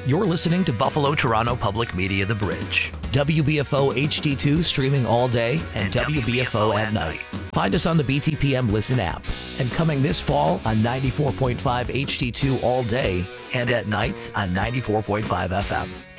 You're listening to Buffalo Toronto Public Media The Bridge. WBFO HD2 streaming all day and WBFO at night. Find us on the BTPM Listen app. And coming this fall on 94.5 HD2 all day and at night on 94.5 FM.